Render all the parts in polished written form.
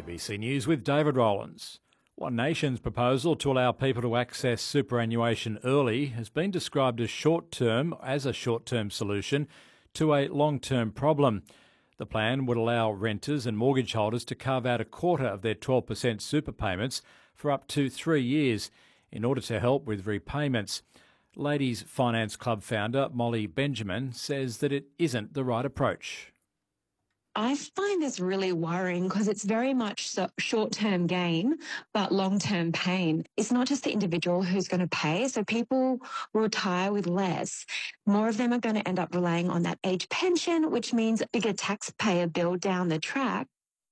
ABC News with David Rowlands. One Nation's proposal to allow people to access superannuation early has been described as a short-term solution to a long-term problem. The plan would allow renters and mortgage holders to carve out a quarter of their 12% super payments for up to 3 years in order to help with repayments. Ladies Finance Club founder Molly Benjamin says that it isn't the right approach. I find this really worrying because it's very much short-term gain, but long-term pain. It's not just the individual who's going to pay. So people will retire with less. More of them are going to end up relying on that age pension, which means a bigger taxpayer bill down the track.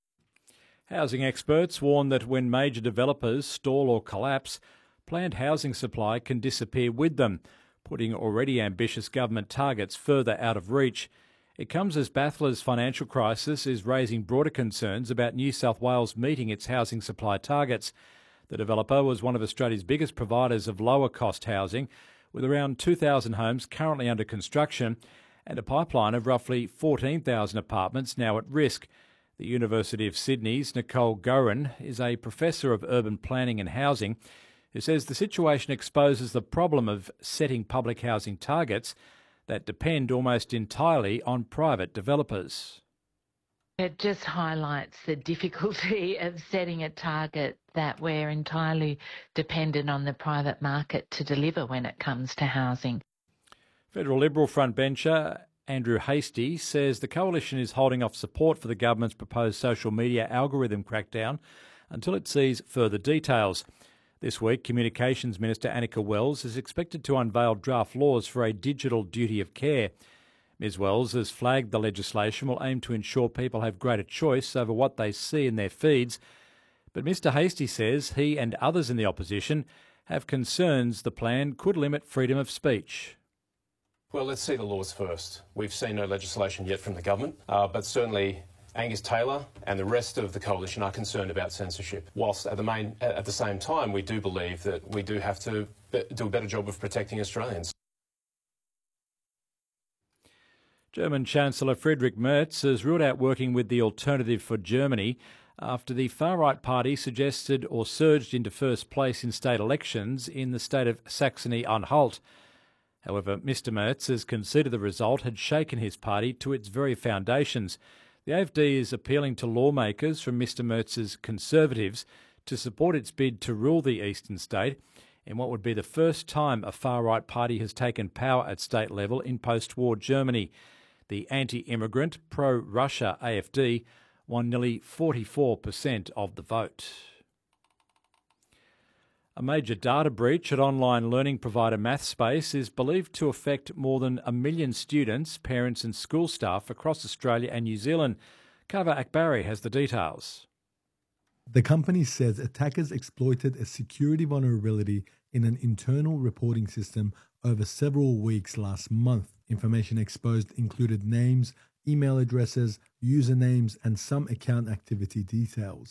Housing experts warn that when major developers stall or collapse, planned housing supply can disappear with them, putting already ambitious government targets further out of reach. It comes as Bathurst's financial crisis is raising broader concerns about New South Wales meeting its housing supply targets. The developer was one of Australia's biggest providers of lower-cost housing, with around 2,000 homes currently under construction and a pipeline of roughly 14,000 apartments now at risk. The University of Sydney's Nicole Gorin is a professor of urban planning and housing who says the situation exposes the problem of setting public housing targets that depend almost entirely on private developers. It just highlights the difficulty of setting a target that we're entirely dependent on the private market to deliver when it comes to housing. Federal Liberal frontbencher Andrew Hastie says the coalition is holding off support for the government's proposed social media algorithm crackdown until it sees further details. This week, Communications Minister Annika Wells is expected to unveil draft laws for a digital duty of care. Ms Wells has flagged the legislation will aim to ensure people have greater choice over what they see in their feeds. But Mr Hastie says he and others in the opposition have concerns the plan could limit freedom of speech. Well, let's see the laws first. We've seen no legislation yet from the government, but certainly Angus Taylor and the rest of the coalition are concerned about censorship, whilst at the same time we do believe that we do have to do a better job of protecting Australians. German Chancellor Friedrich Merz has ruled out working with the Alternative for Germany after the far-right party suggested or surged into first place in state elections in the state of Saxony-Anhalt. However, Mr Merz has conceded the result had shaken his party to its very foundations. The AfD is appealing to lawmakers from Mr Merz's Conservatives to support its bid to rule the eastern state in what would be the first time a far-right party has taken power at state level in post-war Germany. The anti-immigrant, pro-Russia AfD won nearly 44% of the vote. A major data breach at online learning provider MathSpace is believed to affect more than 1 million students, parents and school staff across Australia and New Zealand. Kava Akbari has the details. The company says attackers exploited a security vulnerability in an internal reporting system over several weeks last month. Information exposed included names, email addresses, usernames and some account activity details.